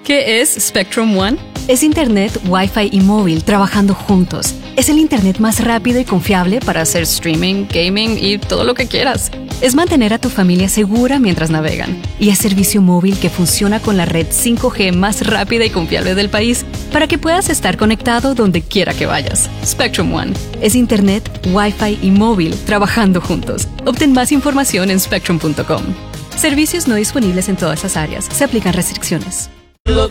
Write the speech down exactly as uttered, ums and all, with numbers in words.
¿Qué es Spectrum One? Es Internet, Wi-Fi y móvil trabajando juntos. Es el Internet más rápido y confiable para hacer streaming, gaming y todo lo que quieras. Es mantener a tu familia segura mientras navegan. Y es servicio móvil que funciona con la red cinco G más rápida y confiable del país para que puedas estar conectado donde quiera que vayas. Spectrum One. Es Internet, Wi-Fi y móvil trabajando juntos. Obtén más información en spectrum punto com. Servicios no disponibles en todas las áreas. Se aplican restricciones.